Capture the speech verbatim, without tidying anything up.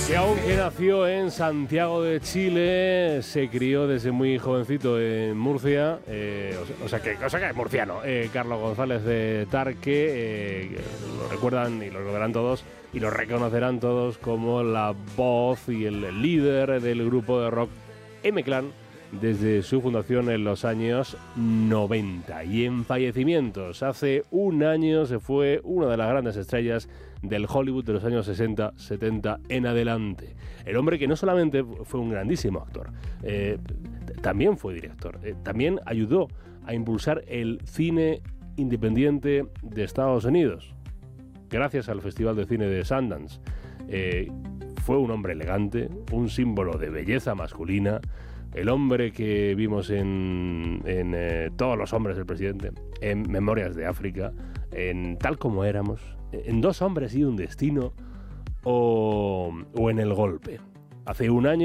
Y aunque nació en Santiago de Chile, se crió desde muy jovencito en Murcia, eh, o, sea, o, sea que, o sea que es murciano, eh, Carlos González de Tarque, eh, lo recuerdan y lo recordarán todos y lo reconocerán todos como la voz y el líder del grupo de rock M-Clan desde su fundación en los años noventa. Y en fallecimientos, hace un año se fue una de las grandes estrellas del Hollywood de los años sesenta, setenta en adelante. El hombre que no solamente fue un grandísimo actor, eh, también fue director, eh, también ayudó a impulsar el cine independiente de Estados Unidos, gracias al Festival de Cine de Sundance. Eh, fue un hombre elegante, un símbolo de belleza masculina, el hombre que vimos en, en eh, Todos los hombres del presidente, en Memorias de África, en Tal como éramos, en Dos hombres y un destino o, o en El golpe. Hace un año